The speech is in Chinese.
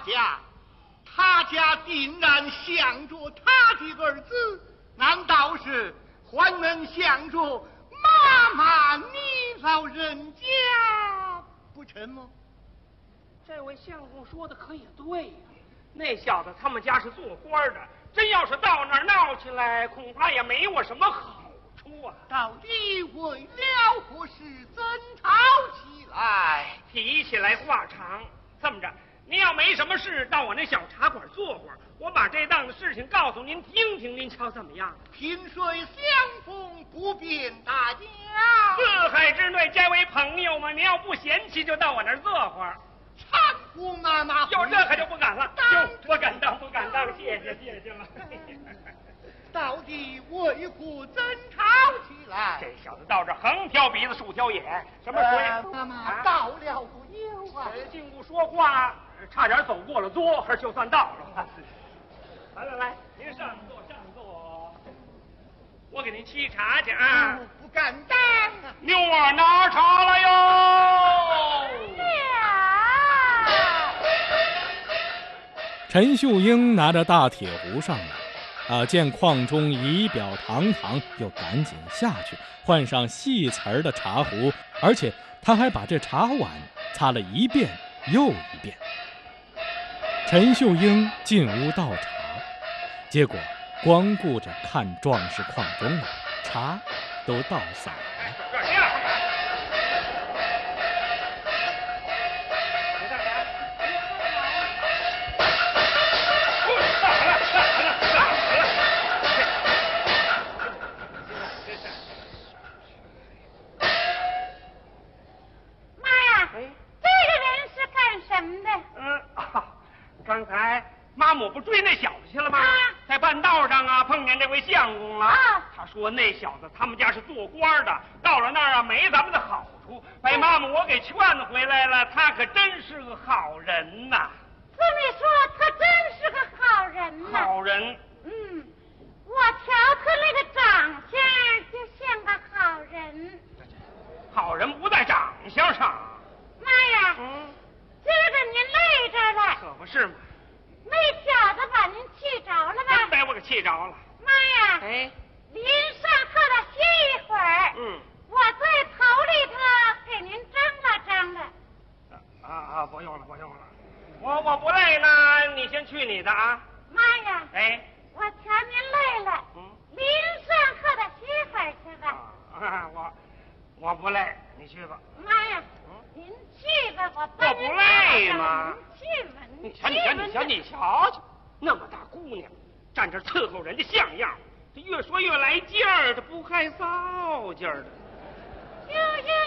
他家定然想着他的儿子，难道是还能想着妈妈你老人家不成吗？ 这位相公说的可也对呀，那小子他们家是做官的，真要是到那儿闹起来，恐怕也没我什么好处啊。 到底为了何事争吵起来？ 提起来话长，这么着，您要没什么事，到我那小茶馆坐会儿，我把这档子事情告诉您听听，您瞧怎么样？ 萍水相逢不便大家， 四海之内皆为朋友嘛，您要不嫌弃，就到我那儿坐会儿。 搀扶妈妈， 有这可就不敢了，不敢当，谢谢了。 到底为何争吵起来？ 这小子到这横挑鼻子竖挑眼，什么水？ 妈妈到了不有啊？ 进屋说话，差点走过了桌，就算到了。来，您上座，我给您沏茶去啊。 不敢当啊！ 妞儿拿茶来哟。 陈秀英拿着大铁壶上来，见邝中仪表堂堂，又赶紧下去换上细瓷的茶壶，而且他还把这茶碗擦了一遍又一遍。陈秀英进屋倒茶，结果光顾着看壮士邝中了，茶都倒洒了。 刚才妈母不追那小子去了吗？在半道上碰见这位相公了。他说那小子他们家是做官的，到了那儿没咱们的好处，被妈母我给劝回来了。他可真是个好人呐。 这么说，他真是个好人呐。 好人。 我瞧他那个长相就像个好人。 好人不在长相上。 妈呀！今儿个您累着了， 可不是吗？ 那小子把您气着了吧？ 真把我给气着了。 妈呀！您上炕上歇一会儿。我在头里头给您张了。 不用了。我不累呢，你先去你的啊。 妈呀！我瞧您累了，您上炕上歇会儿去吧。 我不累，你去吧。 妈呀！您去吧，我不累吗？ 您去吧，你瞧瞧，那么大姑娘站这伺候人家像样，这越说越来劲儿，这不害臊劲儿的。 悠悠。